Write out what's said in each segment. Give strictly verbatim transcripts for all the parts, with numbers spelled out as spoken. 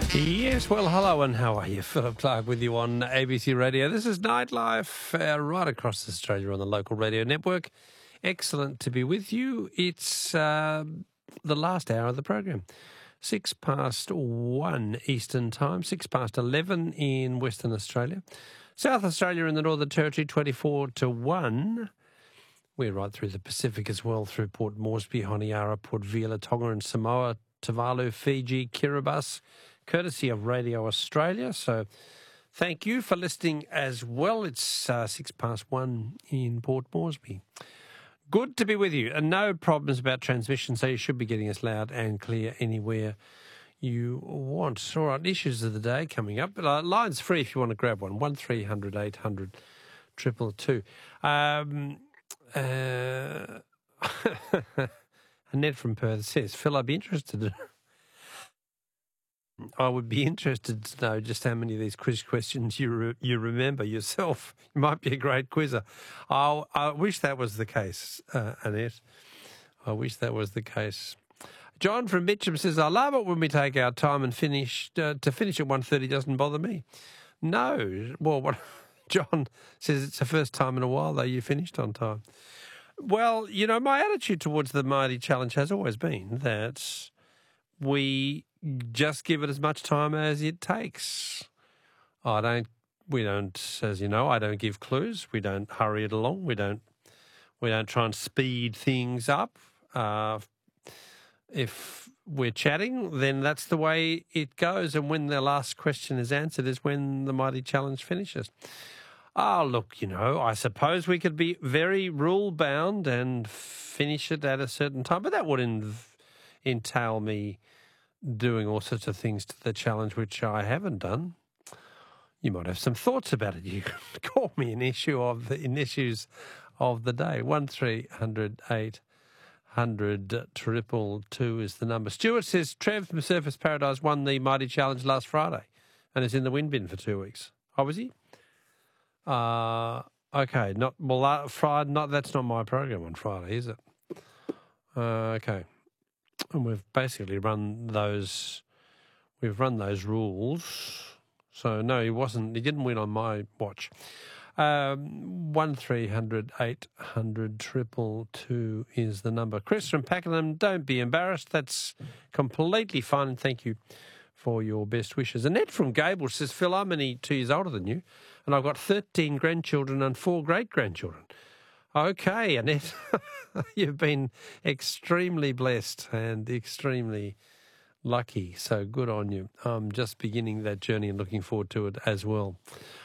Yes, well, hello and how are you? Philip Clark with you on A B C Radio. This is Nightlife uh, right across Australia on the local radio network. Excellent to be with you. It's uh, the last hour of the program. Six past one Eastern Time, six past eleven in Western Australia. South Australia and the Northern Territory, twenty-four to one. We're right through the Pacific as well, through Port Moresby, Honiara, Port Vila, Tonga and Samoa, Tuvalu, Fiji, Kiribati, courtesy of Radio Australia. So thank you for listening as well. It's uh, six past one in Port Moresby. Good to be with you. And no problems about transmission, so you should be getting us loud and clear anywhere you want. All right, issues of the day coming up. But, uh, line's free if you want to grab one. one three hundred eight hundred two two two. Um, uh, Annette from Perth says, Phil, I'd be interested I would be interested to know just how many of these quiz questions you re- you remember yourself. You might be a great quizzer. I'll, I wish that was the case, uh, Annette. I wish that was the case. John from Mitcham says, I love it when we take our time and finish. Uh, to finish at one thirty doesn't bother me. No. Well, what John says it's the first time in a while, though, you finished on time. Well, you know, my attitude towards the Mighty Challenge has always been that we just give it as much time as it takes. I don't, we don't, as you know, I don't give clues. We don't hurry it along. We don't, we don't try and speed things up. Uh, if we're chatting, then that's the way it goes. And when the last question is answered is when the Mighty Challenge finishes. Oh, look, you know, I suppose we could be very rule-bound and finish it at a certain time, but that would inv- entail me doing all sorts of things to the challenge which I haven't done. You might have some thoughts about it. You can call me an issue of the in issues of the day. One three hundred eight hundred triple two is the number. Stuart says Trev from Surfers Paradise won the Mighty Challenge last Friday and is in the wind bin for two weeks. Oh, was he? Uh okay. Not well. Uh, Friday. Not that's not my program on Friday, is it? Uh, okay. And we've basically run those, we've run those rules. So no, he wasn't. He didn't win on my watch. Um, one three hundred eight hundred triple two is the number. Chris from Pakenham, don't be embarrassed. That's completely fine. Thank you for your best wishes. Annette from Gable says, Phil, I'm only two years older than you, and I've got thirteen grandchildren and four great grandchildren. Okay, Annette, you've been extremely blessed and extremely lucky, so good on you. I'm just beginning that journey and looking forward to it as well.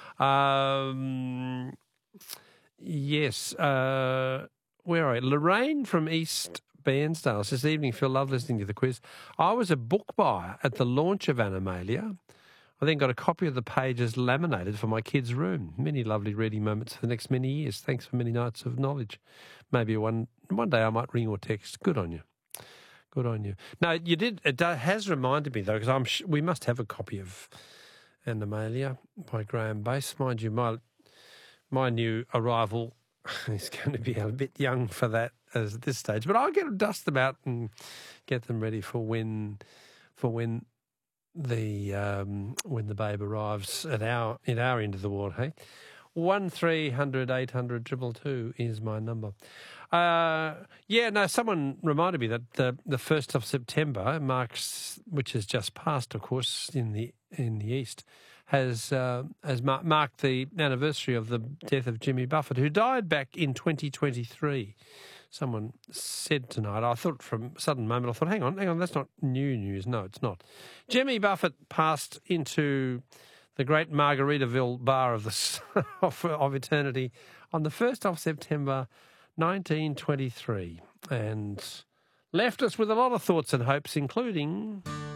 Um, yes, uh, where are we? Lorraine from East Bairnsdale says, evening, Phil, love listening to the quiz. I was a book buyer at the launch of Animalia. I then got a copy of the pages laminated for my kids' room. Many lovely reading moments for the next many years. Thanks for many nights of knowledge. Maybe one one day I might ring or text. Good on you. Good on you. Now, you did. It has reminded me, though, because I'm sh- we must have a copy of Animalia by Graham Base. Mind you, my, my new arrival is going to be a bit young for that as at this stage. But I'll get them, dust them out and get them ready for when for when... The um, when the babe arrives at our at our end of the world, hey, one three hundred eight hundred triple two is my number. Uh, yeah, no, someone reminded me that the the first of September marks, which has just passed, of course, in the in the east, has uh, has mar- marked the anniversary of the death of Jimmy Buffett, who died back in twenty twenty-three. Someone said tonight, I thought from a sudden moment, I thought, hang on, hang on, that's not new news. No, it's not. Jimmy Buffett passed into the great Margaritaville bar of the of, of eternity on the first of September nineteen twenty-three and left us with a lot of thoughts and hopes, including...